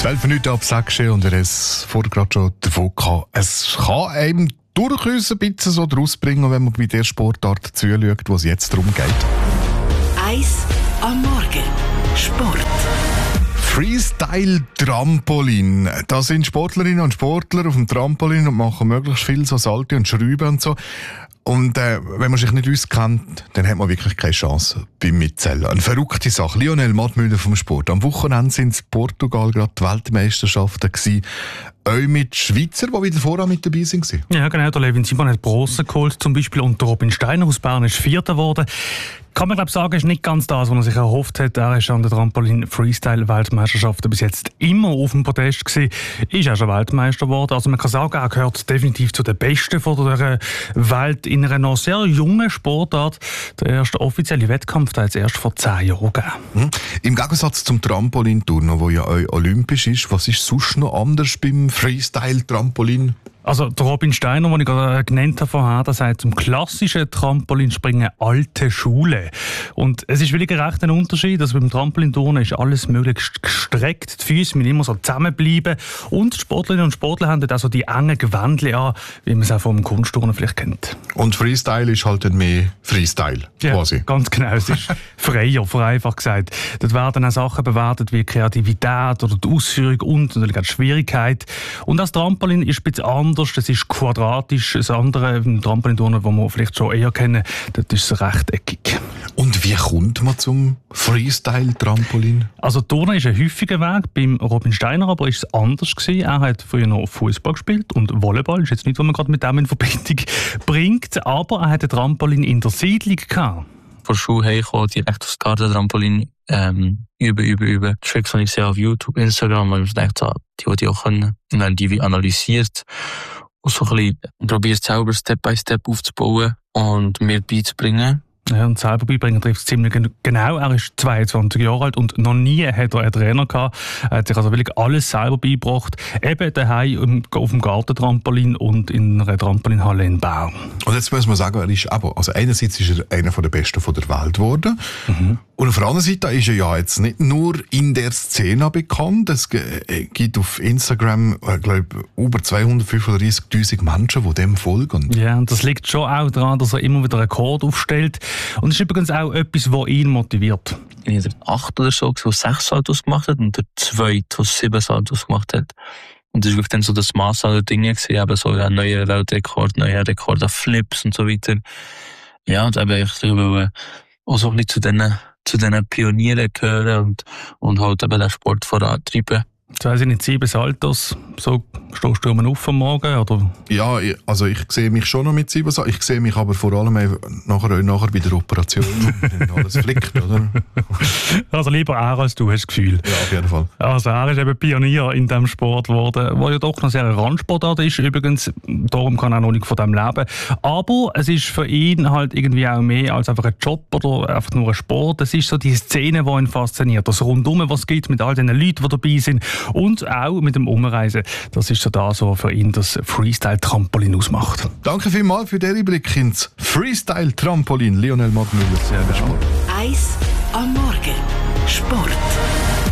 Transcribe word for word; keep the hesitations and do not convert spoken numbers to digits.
zwölf Minuten ab sechs und er ist vorher gerade schon davon gehabt. Es kann einem durchaus ein bisschen so draus bringen, wenn man bei der Sportart zuschaut, wo es jetzt darum geht. Eis am Morgen. Sport. Freestyle-Trampolin. Da sind Sportlerinnen und Sportler auf dem Trampolin und machen möglichst viel so Salti und Schrauben und so. Und äh, wenn man sich nicht auskennt, dann hat man wirklich keine Chance beim Mitzählen. Eine verrückte Sache. Lionel Mattmüller vom Sport. Am Wochenende sind in Portugal gerade die Weltmeisterschaften gewesen. Auch mit Schweizer, die wieder vorher mit dabei waren. Ja, genau. Der Levin Simon hat Bronze geholt, zum Beispiel. Und der Robin Steiner aus Bern ist Vierter geworden. Kann man glaube sagen, ist nicht ganz das, was er sich erhofft hat. Er ist an der Trampolin-Freestyle-Weltmeisterschaften bis jetzt immer auf dem Podest gewesen. Ist auch schon Weltmeister geworden. Also man kann sagen, er gehört definitiv zu den Besten von der Welt in einer noch sehr jungen Sportart. Der erste offizielle Wettkampf hat es erst vor zehn Jahren gegeben. Mhm. Im Gegensatz zum Trampolinturnen, wo ja auch olympisch ist, was ist sonst noch anders beim Freestyle-Trampolin? Also der Robin Steiner, den ich gerade genannt habe vorher, der sagt zum klassischen Trampolinspringen alte Schule. Und es ist wirklich recht ein Unterschied. Also beim Trampolinturnen ist alles möglichst gestreckt, die Füße müssen immer so zusammenbleiben und die Sportlerinnen und Sportler haben dort auch so die engen Gewändchen an, wie man es auch vom Kunstturnen vielleicht kennt. Und Freestyle ist halt dann mehr Freestyle, quasi. Ja, ganz genau. Es ist freier, vereinfacht gesagt. Dort werden auch Sachen bewertet wie Kreativität oder die Ausführung und natürlich auch die Schwierigkeit. Und das Trampolin ist ein bisschen anders. Das ist quadratisch. Das andere Trampolinturnen, das wir vielleicht schon eher kennen, das ist rechteckig. Und wie kommt man zum Freestyle-Trampolin? Also Turnen ist ein häufiger Weg. Beim Robin Steiner aber ist es anders gewesen. Er hat früher noch Fußball gespielt und Volleyball. Das ist jetzt nicht, was man gerade mit dem in Verbindung bringt. Aber er hatte ein Trampolin in der Siedlung gehabt. Von Schule heimgekommen, direkt aufs Garten-Trampolin ähm, üben, üben, üben. Tricks, die ich sehe auf YouTube, Instagram, weil ich dachte, die wollte ich auch können. Und dann die wie analysiert und so ein bisschen probiert selber Step by Step aufzubauen und mir beizubringen. Ja, und selber beibringen trifft es ziemlich genau. Er ist zweiundzwanzig Jahre alt und noch nie hat er einen Trainer gehabt. Er hat sich also wirklich alles selber beigebracht. Eben daheim auf dem Gartentrampolin und in einer Trampolinhalle in Bern. Und jetzt muss man sagen, er ist aber, also einerseits ist er einer der Besten von der Welt geworden. Mhm. Und auf der anderen Seite ist er ja jetzt nicht nur in der Szene bekannt. Es gibt auf Instagram, ich glaube, über zweihundertfünfunddreißigtausend Menschen, die dem folgen. Ja, und das liegt schon auch daran, dass er immer wieder Rekord aufstellt. Und das ist übrigens auch etwas, was ihn motiviert. Ich habe acht oder so, der sechs Saltos gemacht hat und der zweite, der sieben Saltos gemacht hat. Und das war wirklich dann so das Maß aller Dinge gewesen, eben so ein neuer Weltrekord, neuer Rekord auf Flips und so weiter. Ja, und eben ich will auch so ein bisschen zu diesen, zu diesen Pionieren gehören und, und halt eben den Sport vorantreiben. Jetzt weiss ich nicht, sieben Saltos, so stehst du um auf am Morgen, oder? Ja, also ich sehe mich schon noch mit sieben Saltos. Ich sehe mich aber vor allem nachher, nachher bei der Operation, wenn alles flickt, oder? Also lieber er als du, hast das Gefühl. Ja, auf jeden Fall. Also er ist eben Pionier in diesem Sport geworden, der ja doch noch sehr ein Randsportart ist. Übrigens, darum kann er noch nicht von dem leben. Aber es ist für ihn halt irgendwie auch mehr als einfach ein Job oder einfach nur ein Sport. Es ist so die Szene, die ihn fasziniert. Das Rundum, was es gibt mit all den Leuten, die dabei sind. Und auch mit dem Umreisen. Das ist so das, was für ihn das Freestyle-Trampolin ausmacht. Danke vielmals für den Einblick ins Freestyle-Trampolin. Lionel Mattmüller, sehr Sport. Eis am Morgen. Sport.